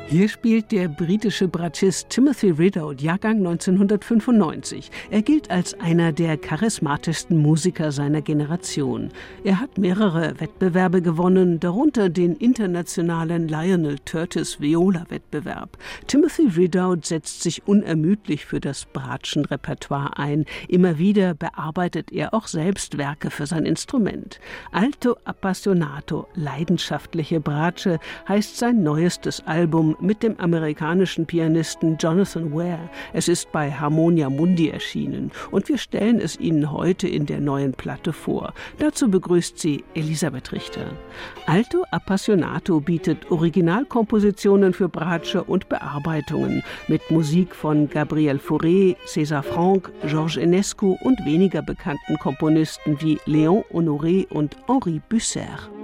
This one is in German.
Hier spielt der britische Bratschist Timothy Ridout, Jahrgang 1995. Er gilt als einer der charismatischsten Musiker seiner Generation. Er hat mehrere Wettbewerbe gewonnen, darunter den internationalen Lionel Curtis Viola-Wettbewerb. Timothy Ridout setzt sich unermüdlich für das Bratschen-Repertoire ein. Immer wieder bearbeitet er auch selbst Werke für sein Instrument. Alto Appassionato, leidenschaftliche Bratsche, heißt sein neuestes Album mit dem amerikanischen Pianisten Jonathan Ware. Es ist bei Harmonia Mundi erschienen und wir stellen es Ihnen heute in der neuen Platte vor. Dazu begrüßt sie Elisabeth Richter. Alto Appassionato bietet Originalkompositionen für Bratsche und Bearbeitungen mit Musik von Gabriel Fauré, César Franck, Georges Enescu und weniger bekannten Komponisten wie Léon Honoré und Henri Busser.